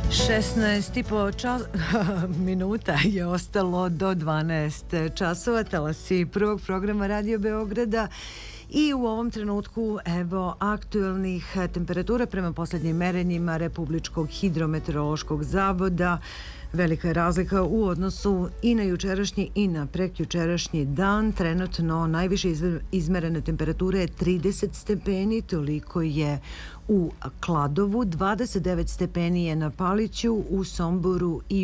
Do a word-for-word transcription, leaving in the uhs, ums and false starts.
šesnaest i po čas... minuta je ostalo do dvanaest časova. Talasi prvog programa Radio Beograda. I u ovom trenutku, evo, aktuelnih temperatura prema posljednjim merenjima Republičkog hidrometeorološkog zavoda. Velika je razlika u odnosu i na jučerašnji i na prekjučerašnji dan. Trenutno najviše izmerene temperature je trideset stepeni, toliko je u Kladovu, dvadeset devet stepeni je na Paliću, u Somboru i